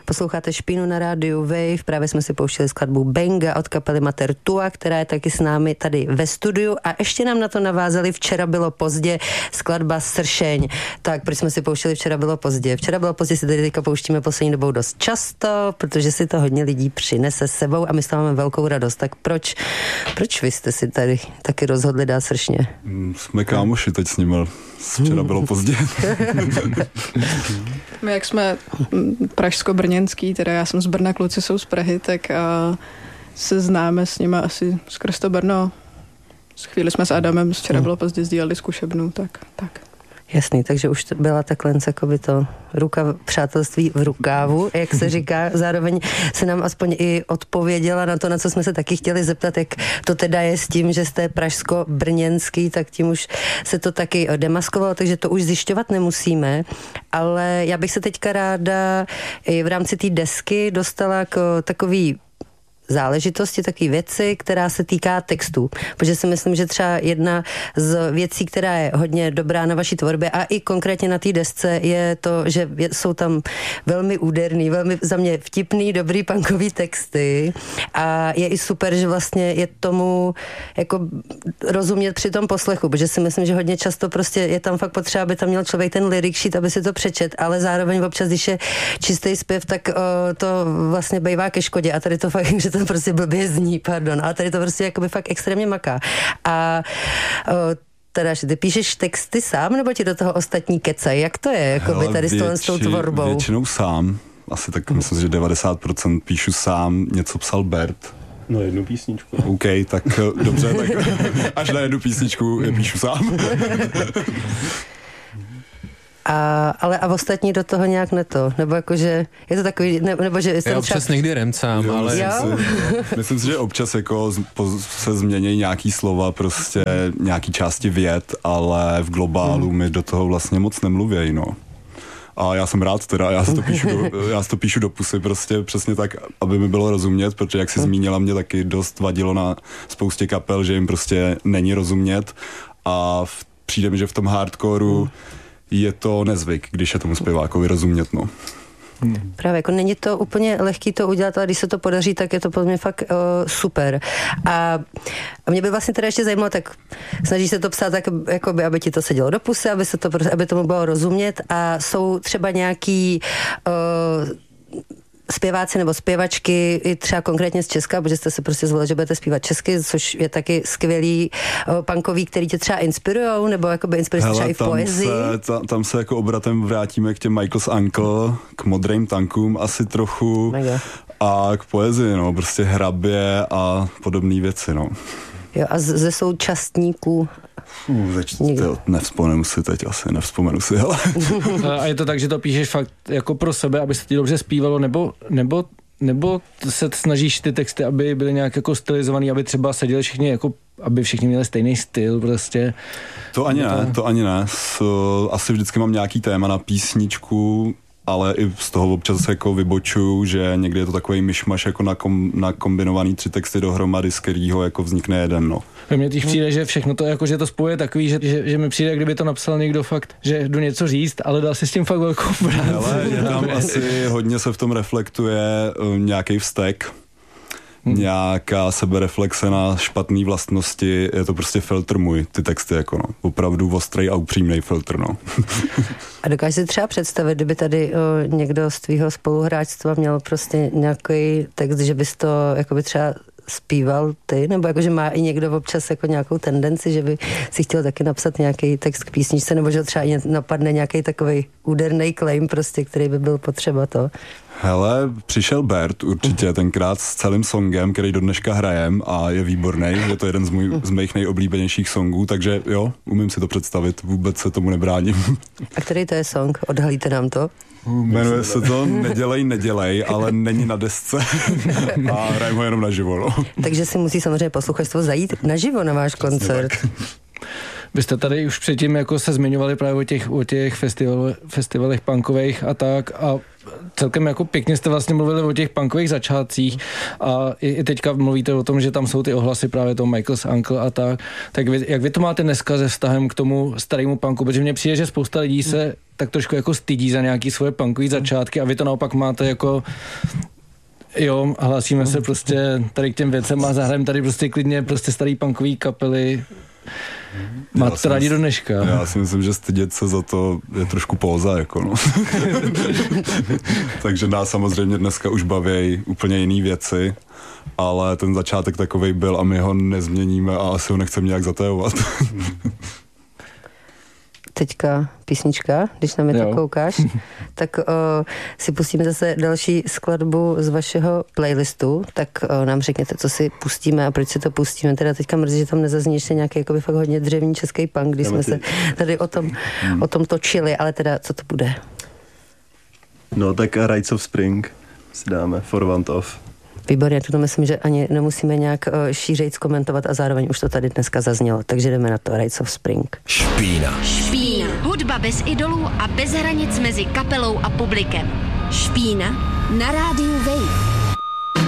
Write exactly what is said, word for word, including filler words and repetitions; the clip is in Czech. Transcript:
Posloucháte Špínu na rádiu Wave, právě jsme si pouštěli skladbu Benga od kapely Mater Tua, která je taky s námi tady ve studiu a ještě nám na to navázali Včera bylo pozdě skladba Sršeň. Tak proč jsme si pouštěli Včera bylo pozdě? Včera bylo pozdě si tady teďka pouštíme poslední dobou dost často, protože si to hodně lidí přinese s sebou a my s toho máme velkou radost. Tak proč, proč vy jste si tady taky rozhodli dát Sršně? Jsme kámoši teď s ním, Včera bylo pozdě. My jak jsme pražsko-brněnský, teda já jsem z Brna, kluci jsou z Prahy, tak a se známe s nima asi skrz to Brno. Chvíli jsme s Adamem, Včera bylo pozdě, sdíleli zkušebnu, tak, tak. Jasný, takže už to byla takhle jakoby to ruka přátelství v rukávu, jak se říká. Zároveň se nám aspoň i odpověděla na to, na co jsme se taky chtěli zeptat, jak to teda je s tím, že jste pražsko-brněnský, tak tím už se to taky demaskovalo, takže to už zjišťovat nemusíme, ale já bych se teďka ráda i v rámci té desky dostala k takový záležitosti, takové věci, která se týká textů. Protože si myslím, že třeba jedna z věcí, která je hodně dobrá na vaší tvorbě a i konkrétně na té desce je to, že jsou tam velmi úderný, velmi za mě vtipný, dobrý punkový texty a je i super, že vlastně je tomu jako rozumět při tom poslechu, protože si myslím, že hodně často prostě je tam fakt potřeba, aby tam měl člověk ten lyric sheet, aby si to přečet, ale zároveň občas, když je čistý zpěv, tak o, to vlastně bejvá ke škodě a tady to fakt, že to prostě blbě zní, pardon, ale tady to prostě jakoby fakt extrémně maká. A o, teda, že ty píšeš texty sám, nebo ti do toho ostatní kecají? Jak to je, jakoby tady větši, s tou tvorbou? Většinou sám. Asi tak myslím, že devadesát procent píšu sám, něco psal Bert. No jednu písničku. OK, tak dobře, tak až na jednu písničku je píšu sám. A, ale a ostatní do toho nějak ne to, nebo jakože je to takový, ne, nebo že jsem já občas třeba... někdy remcám, jo, ale... Myslím si, myslím si, že občas jako se změní nějaký slova, prostě nějaký části vět, ale v globálu hmm. mi do toho vlastně moc nemluvějí, no. A já jsem rád teda, já si to píšu do, já si to píšu do pusy prostě přesně tak, aby mi bylo rozumět, protože jak jsi zmínila, mě taky dost vadilo na spoustě kapel, že jim prostě není rozumět a v, přijde mi, že v tom hardcoreu hmm. je to nezvyk, když je tomu zpěvákovi rozumět, no. Hmm. Právě, jako není to úplně lehký to udělat, ale když se to podaří, tak je to pro mě fakt uh, super. A, a mě by vlastně teda ještě zajímalo, tak snaží se to psát tak, jakoby, aby ti to sedělo do pusy, aby, se to, aby tomu bylo rozumět a jsou třeba nějaký uh, zpěváci nebo zpěvačky, i třeba konkrétně z Česka, protože jste se prostě zvolili, že budete zpívat česky, což je taky skvělý uh, punkový, který tě třeba inspirujou, nebo jakoby inspirují třeba i v poezii. Se, ta, tam se jako obratem vrátíme k těm Michael's Uncle, k Modrým tankům asi trochu Mega. A k poezii, no, prostě Hrabě a podobné věci, no. Jo, a z, ze současníků Uh, zač- to nevzpomenu si teď asi, nevzpomenu si, hele. A je to tak, že to píšeš fakt jako pro sebe, aby se ti dobře zpívalo, nebo, nebo, nebo se snažíš ty texty, aby byly nějak jako stylizovaný, aby třeba seděli všichni jako, aby všichni měli stejný styl prostě. To ani ne, to ani ne. Asi vždycky mám nějaký téma na písničku, ale i z toho občas jako vybočuju, že někdy je to takový myšmaš jako na, kom, na kombinovaný tři texty dohromady, z kterýho jako vznikne jeden, no. Mně teď přijde, že všechno to jako, že to spojuje takový, že, že, že mi přijde, kdyby to napsal někdo fakt, že jdu něco říct, ale dal si s tím fakt velkou práci. Ale je tam asi hodně se v tom reflektuje um, nějaký vztek, hmm. nějaká sebereflexe na špatné vlastnosti, je to prostě filtr můj, ty texty jako no, opravdu ostrý a upřímnej filtr, no. A dokážeš si třeba představit, kdyby tady o, někdo z tvýho spoluhráčstva měl prostě nějaký text, že bys to jakoby třeba zpíval ty, nebo jakože má i někdo občas jako nějakou tendenci, že by si chtěl taky napsat nějaký text k písničce, nebo že třeba i napadne nějaký takový úderný claim prostě, který by byl potřeba to. Hele, přišel Bert určitě tenkrát s celým songem, který do dneška hrajem a je výborný, je to jeden z, můj, z mých nejoblíbenějších songů, takže jo, umím si to představit, vůbec se tomu nebráním. A který to je song? Odhalíte nám to? Jmenuje se to Nedělej, nedělej, ale není na desce a hrajem ho jenom naživo, no. Takže si musí samozřejmě posluchačstvo zajít naživo na váš koncert. Vy jste tady už předtím jako se zmiňovali právě o těch, o těch festival, festivalech punkových a tak a celkem jako pěkně jste vlastně mluvili o těch punkových začátcích a i, i teďka mluvíte o tom, že tam jsou ty ohlasy právě toho Michael's Uncle a tak. Tak vy, jak vy to máte dneska se vztahem k tomu starému punku? Protože mně přijde, že spousta lidí se tak trošku jako stydí za nějaký svoje punkové začátky a vy to naopak máte jako jo, hlásíme se prostě tady k těm věcem a zahrajeme tady prostě klidně prostě starý punkový kapely. Máte to rádi do dneška. Já si myslím, že stydět se za to je trošku póza, jako no. Takže nás samozřejmě dneska už baví úplně jiný věci, ale ten začátek takovej byl a my ho nezměníme a asi ho nechceme nějak zatajovat. Teďka písnička, když na mě tak koukáš, tak o, si pustíme zase další skladbu z vašeho playlistu, tak o, nám řekněte, co si pustíme a proč si to pustíme. Teda teďka mrzí, že tam nezazní ještě nějaký jakoby fakt hodně dřevní český punk, když jsme se tady o tom, hmm. o tom točili, ale teda co to bude? No tak Rites of Spring si dáme, For Want Of. Výborně, to myslím, že ani nemusíme nějak uh, šířejc komentovat a zároveň už to tady dneska zaznělo, takže jdeme na to, Rites of Spring. Špína. Špína. Hudba bez idolů a bez hranic mezi kapelou a publikem. Špína na rádiu Wave.